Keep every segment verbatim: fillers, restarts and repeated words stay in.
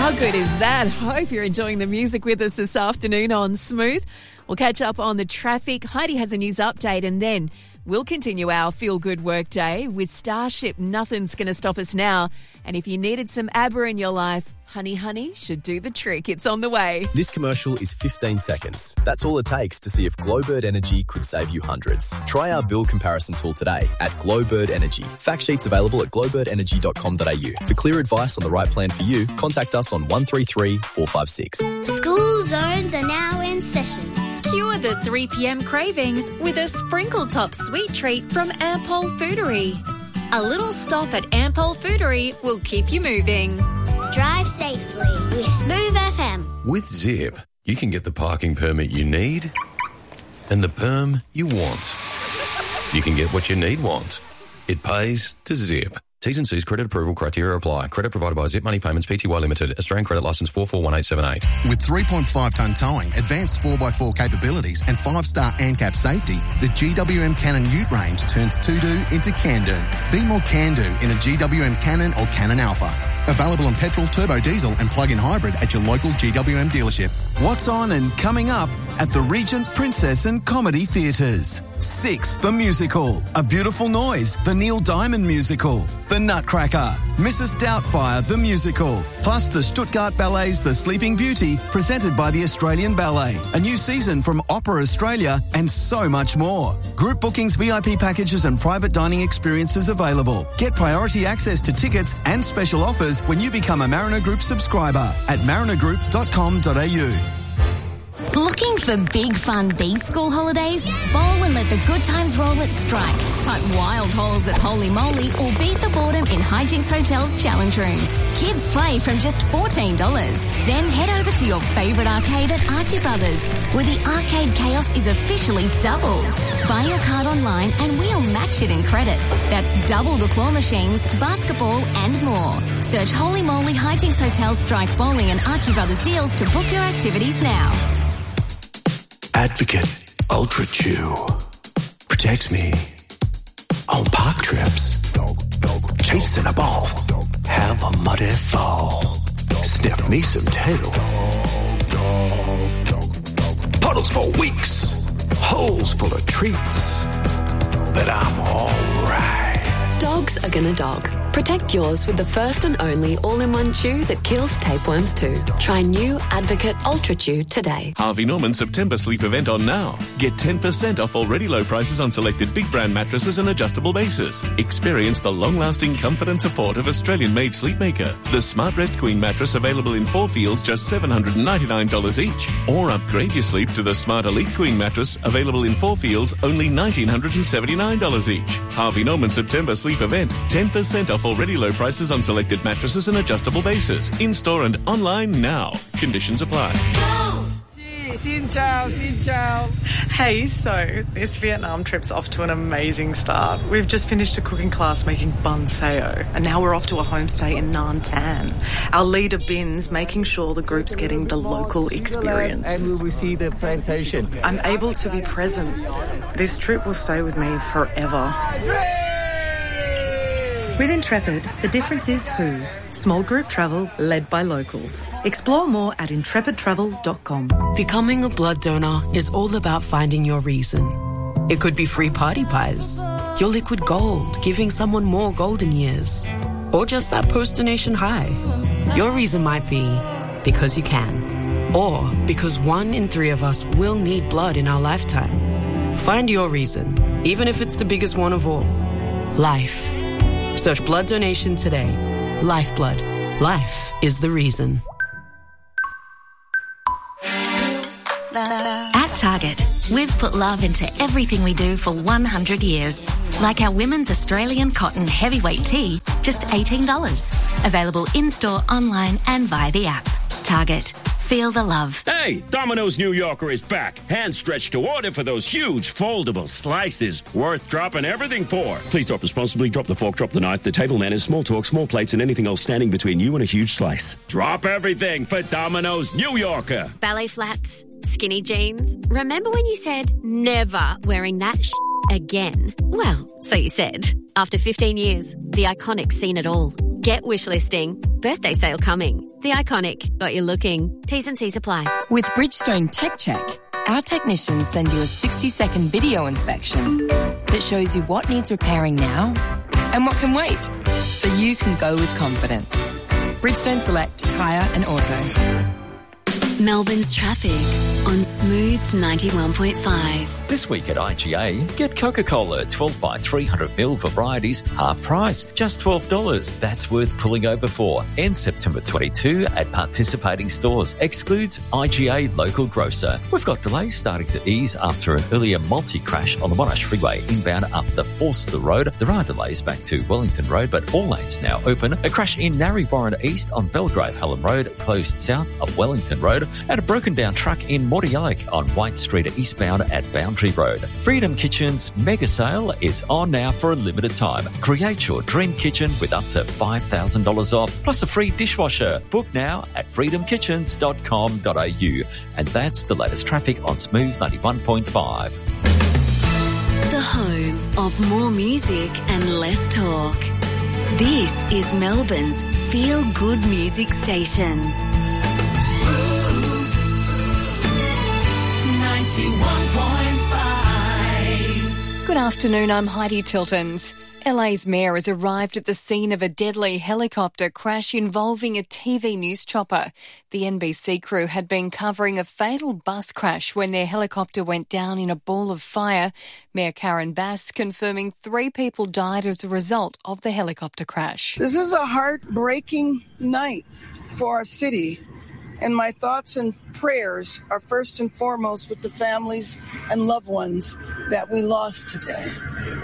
How good is that? Hope you're enjoying the music with us this afternoon on Smooth. We'll catch up on the traffic. Heidi has a news update, and then we'll continue our feel-good work day with Starship. Nothing's going to stop us now. And if you needed some ABBA in your life, Honey Honey should do the trick. It's on the way. This commercial is fifteen seconds. That's all it takes to see if Glowbird Energy could save you hundreds. Try our bill comparison tool today at Glowbird Energy. Fact sheets available at glowbird energy dot com dot a u. For clear advice on the right plan for you, contact us on one three three, four five six. School zones are now in session. Cure the three p.m. cravings with a sprinkle top sweet treat from Ampol Foodery. A little stop at Ampol Foodery will keep you moving. Drive safely with Smooth F M. With Zip, you can get the parking permit you need and the perm you want. You can get what you need want. It pays to Zip. T's and C's credit approval criteria apply. Credit provided by Zip Money Payments Pty Limited. Australian credit licence four four one eight seven eight. With three point five tonne towing, advanced four by four capabilities and five-star ANCAP safety, the G W M Cannon Ute range turns to-do into can-do. Be more can-do in a G W M Cannon or Cannon Alpha. Available on petrol, turbo diesel and plug-in hybrid at your local G W M dealership. What's on and coming up at the Regent, Princess and Comedy Theatres? Six, the musical. A Beautiful Noise, the Neil Diamond musical. The Nutcracker, Missus Doubtfire, the musical. Plus the Stuttgart Ballet's The Sleeping Beauty, presented by the Australian Ballet. A new season from Opera Australia and so much more. Group bookings, V I P packages and private dining experiences available. Get priority access to tickets and special offers when you become a Mariner Group subscriber at mariner group dot com dot a u. Looking for big fun these school holidays? Bowl and let the good times roll at Strike. Cut wild holes at Holy Moly or beat the boredom in Hijinks Hotel's challenge rooms. Kids play from just fourteen dollars. Then head over to your favourite arcade at Archie Brothers, where the arcade chaos is officially doubled. Buy your card online and we'll match it in credit. That's double the claw machines, basketball and more. Search Holy Moly Hijinks Hotel Strike Bowling and Archie Brothers deals to book your activities now. Advocate Ultra Chew protects me on park trips, chasing a ball, have a muddy fall, sniff me some tail, puddles for weeks, holes full of treats, but I'm alright. Dogs are gonna dog. Protect yours with the first and only all-in-one chew that kills tapeworms too. Try new Advocate Ultra Chew today. Harvey Norman September sleep event on now. Get ten percent off already low prices on selected big brand mattresses and adjustable bases. Experience the long-lasting comfort and support of Australian-made Sleepmaker. The Smart Rest Queen mattress available in four feels just seven hundred ninety-nine dollars each. Or upgrade your sleep to the Smart Elite Queen mattress available in four feels only one thousand nine hundred seventy-nine dollars each. Harvey Norman September sleep event. ten percent off already low prices on selected mattresses and adjustable bases. In-store and online now. Conditions apply. Xin chào, xin chào. Hey, so this Vietnam trip's off to an amazing start. We've just finished a cooking class making bun sao, and now we're off to a homestay in Nam Tan. Our leader, Bin's, making sure the group's getting the local experience. And we will see the plantation. I'm able to be present. This trip will stay with me forever. With Intrepid, the difference is who. Small group travel led by locals. Explore more at intrepid travel dot com. Becoming a blood donor is all about finding your reason. It could be free party pies, your liquid gold, giving someone more golden years, or just that post-donation high. Your reason might be because you can, or because one in three of us will need blood in our lifetime. Find your reason, even if it's the biggest one of all. Life. Search blood donation today. Lifeblood. Life is the reason. At Target, we've put love into everything we do for one hundred years. Like our women's Australian cotton heavyweight tee, just eighteen dollars. Available in-store, online and via the app. Target. Feel the love. Hey, Domino's New Yorker is back. Hand stretched to order for those huge foldable slices. Worth dropping everything for. Please drop responsibly. Drop the fork, drop the knife, the table manners, small talk, small plates, and anything else standing between you and a huge slice. Drop everything for Domino's New Yorker. Ballet flats, skinny jeans. Remember when you said never wearing that sh- again? Well, so you said. After fifteen years, the Iconic's seen it all. Get wishlisting. Birthday sale coming. The Iconic. Got you looking. T's and C's apply. With Bridgestone Tech Check, our technicians send you a sixty-second video inspection that shows you what needs repairing now and what can wait, so you can go with confidence. Bridgestone Select Tyre and Auto. Melbourne's traffic on Smooth ninety-one point five. This week at I G A, get Coca-Cola twelve by three hundred milliliters for varieties, half price, just twelve dollars. That's worth pulling over for. End September twenty-second at participating stores. Excludes I G A local grocer. We've got delays starting to ease after an earlier multi-crash on the Monash Freeway inbound after Forster Road. There are delays back to Wellington Road, but all lanes now open. A crash in Narre East on Belgrave Hallam Road, closed south of Wellington Road. And a broken down truck in Mordialloc on White Street eastbound at Boundary Road. Freedom Kitchen's mega sale is on now for a limited time. Create your dream kitchen with up to five thousand dollars off, plus a free dishwasher. Book now at freedom kitchens dot com dot a u. And that's the latest traffic on Smooth ninety-one point five. The home of more music and less talk. This is Melbourne's Feel Good Music Station. ninety-one point five. Good afternoon, I'm Heidi Tiltons. L A's mayor has arrived at the scene of a deadly helicopter crash involving a T V news chopper. The N B C crew had been covering a fatal bus crash when their helicopter went down in a ball of fire. Mayor Karen Bass confirming three people died as a result of the helicopter crash. This is a heartbreaking night for our city, and my thoughts and prayers are first and foremost with the families and loved ones that we lost today.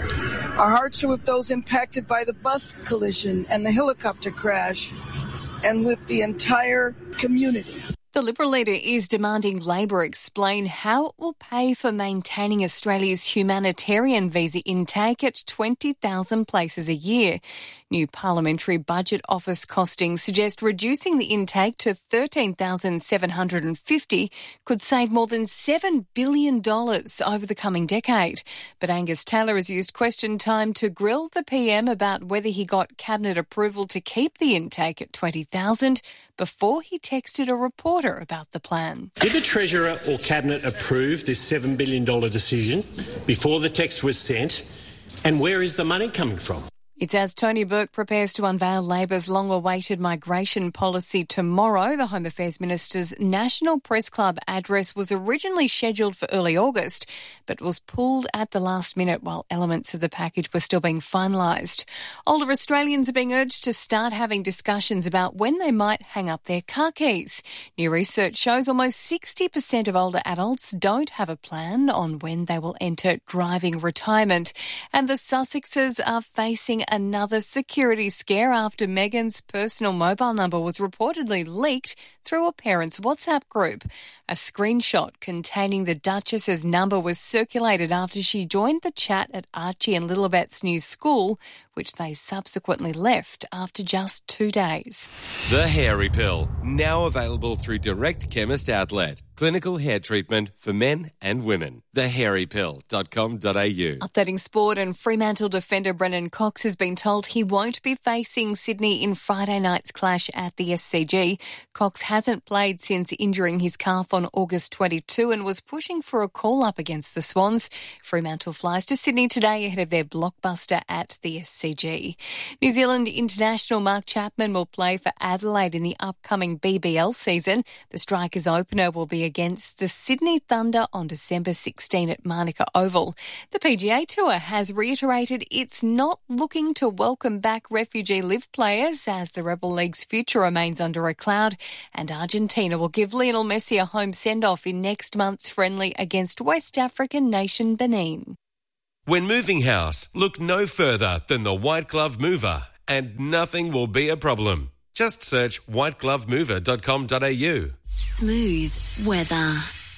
Our hearts are with those impacted by the bus collision and the helicopter crash, and with the entire community. The Liberal leader is demanding Labor explain how it will pay for maintaining Australia's humanitarian visa intake at twenty thousand places a year. New Parliamentary Budget Office costings suggest reducing the intake to thirteen thousand seven hundred fifty could save more than seven billion dollars over the coming decade. But Angus Taylor has used question time to grill the P M about whether he got Cabinet approval to keep the intake at twenty thousand before he texted a reporter about the plan. Did the Treasurer or Cabinet approve this seven billion dollars decision before the text was sent? And where is the money coming from? It's as Tony Burke prepares to unveil Labor's long-awaited migration policy tomorrow. The Home Affairs Minister's National Press Club address was originally scheduled for early August, but was pulled at the last minute while elements of the package were still being finalised. Older Australians are being urged to start having discussions about when they might hang up their car keys. New research shows almost sixty percent of older adults don't have a plan on when they will enter driving retirement. And the Sussexes are facing another security scare after Meghan's personal mobile number was reportedly leaked through a parent's WhatsApp group. A screenshot containing the Duchess's number was circulated after she joined the chat at Archie and Lilibet's new school, which they subsequently left after just two days. The Hairy Pill, now available through Direct Chemist Outlet. Clinical hair treatment for men and women. the hairy pill dot com dot a u. Updating sport, and Fremantle defender Brennan Cox has been told he won't be facing Sydney in Friday night's clash at the S C G. Cox hasn't played since injuring his calf on August twenty-second and was pushing for a call-up against the Swans. Fremantle flies to Sydney today ahead of their blockbuster at the S C G. New Zealand international Mark Chapman will play for Adelaide in the upcoming B B L season. The Strikers opener will be against the Sydney Thunder on December sixteenth at Manuka Oval. The P G A Tour has reiterated it's not looking to welcome back refugee live players as the Rebel League's future remains under a cloud, and Argentina will give Lionel Messi a home send-off in next month's friendly against West African nation Benin. When moving house, look no further than the White Glove Mover, and nothing will be a problem. Just search white glove mover dot com dot a u. Smooth weather.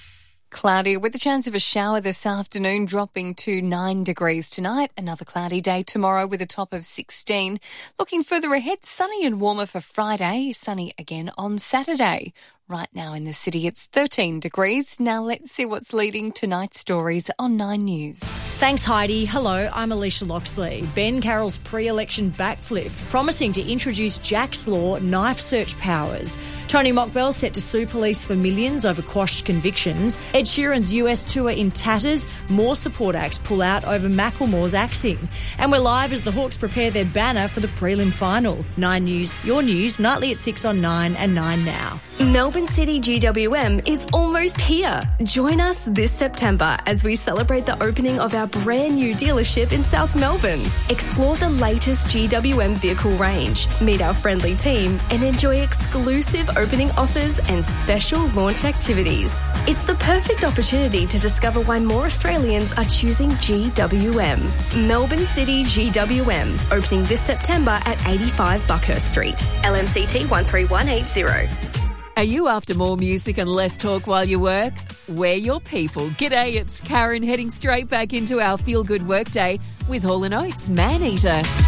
Cloudy with a chance of a shower this afternoon, dropping to nine degrees tonight. Another cloudy day tomorrow with a top of sixteen. Looking further ahead, sunny and warmer for Friday, sunny again on Saturday. Right now in the city it's thirteen degrees. Now let's see what's leading tonight's stories on Nine News. Thanks, Heidi. Hello, I'm Alicia Loxley. Ben Carroll's pre-election backflip, promising to introduce Jack's Law knife search powers. Tony Mockbell set to sue police for millions over quashed convictions. Ed Sheeran's U S tour in tatters. More support acts pull out over Macklemore's axing. And we're live as the Hawks prepare their banner for the prelim final. Nine News, your news, nightly at six on Nine and Nine Now. Melbourne City G W M is almost here. Join us this September as we celebrate the opening of our brand new dealership in South Melbourne. Explore the latest G W M vehicle range, meet our friendly team, and enjoy exclusive opening offers and special launch activities. It's the perfect opportunity to discover why more Australians are choosing G W M. Melbourne City G W M, opening this September at eighty-five Buckhurst Street. L M C T one three one eight zero. Are you after more music and less talk while you work? We're your people. G'day, it's Karen heading straight back into our feel-good workday with Hall and Oates Man Eater.